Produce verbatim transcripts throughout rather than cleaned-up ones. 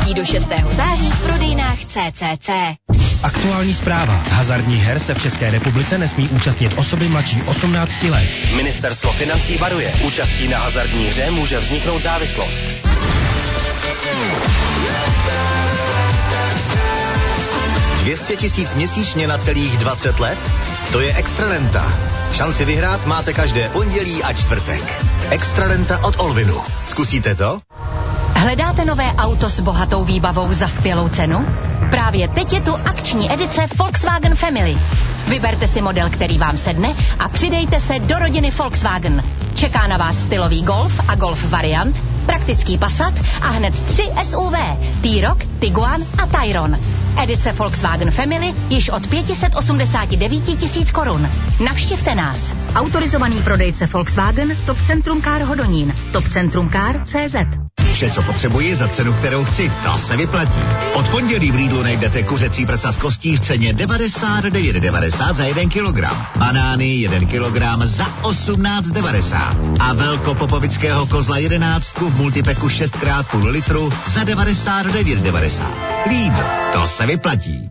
Platí do šestého září v prodejnách C C C. Aktuální zpráva. Hazardních her se v České republice nesmí účastnit osoby mladší osmnácti let. Ministerstvo financí varuje. Účastí na hazardní hře může vzniknout závislost. dvě stě tisíc měsíčně na celých dvacet let? To je Extra Renta. Šanci vyhrát máte každé pondělí a čtvrtek. Extra Renta od Olvinu. Zkusíte to? Hledáte nové auto s bohatou výbavou za skvělou cenu? Právě teď je tu akční edice Volkswagen Family. Vyberte si model, který vám sedne a přidejte se do rodiny Volkswagen. Čeká na vás stylový Golf a Golf variant, praktický Passat a hned tři S U V, T-Roc, Tiguan a Tayron. Edice Volkswagen Family již od pět set osmdesát devět tisíc korun. Navštivte nás. Autorizovaný prodejce Volkswagen, Top Centrum Car Hodonín, Top Centrum Car tečka cé zet. Vše, co potřebuji za cenu, kterou chci, to se vyplatí. Od pondělí v Lidlu najdete kuřecí prsa z kostí v ceně devadesát devět devadesát za jeden kilogram. Banány jeden kilogram za osmnáct devadesát. A velkopopovického kozla jedenáctku v multipeku šest krát půl litru za devadesát devět devadesát. Lidl, to se vyplatí.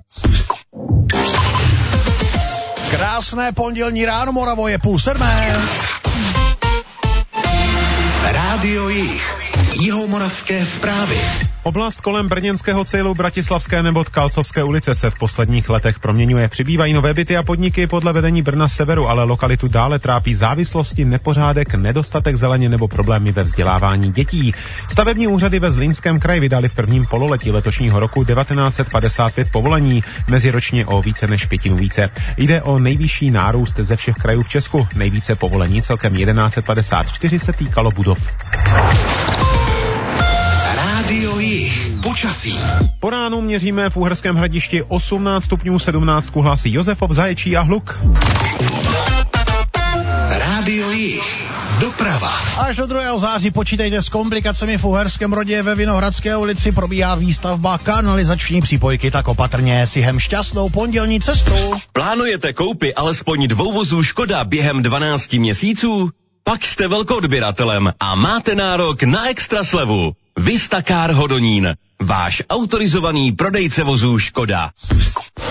Krásné pondělní ráno, Moravo, je půl sedmé. Rádio Jih. Jihomoravské zprávy. Oblast kolem brněnského cílu Bratislavské nebo Tkalcovské ulice se v posledních letech proměňuje. Přibývají nové byty a podniky podle vedení Brna severu, ale lokalitu dále trápí závislosti, nepořádek, nedostatek zeleně nebo problémy ve vzdělávání dětí. Stavební úřady ve Zlínském kraji vydali v prvním pololetí letošního roku devatenáct set padesát pět povolení, meziročně o více než pětinu více. Jde o nejvyšší nárůst ze všech krajů v Česku. Nejvíce povolení, celkem tisíc sto padesát čtyři, se týkalo budov. Rádio Jih. Počasí. Po ránu měříme v Uherském Hradišti osmnáct stupňů, sedmnáct hlásí Josefov, Zaječí a Hluk. Rádio Jih. Doprava. Až do druhého září počítejte s komplikacemi v Uherském Brodě. Ve Vinohradské ulici probíhá výstavba kanalizační přípojky, tak opatrně si hem šťastnou pondělní cestu. Plánujete koupy alespoň dvou vozů Škoda během dvanácti měsíců? Pak jste velkoodběratelem a máte nárok na extra slevu. Vista Car Hodonín, váš autorizovaný prodejce vozů Škoda.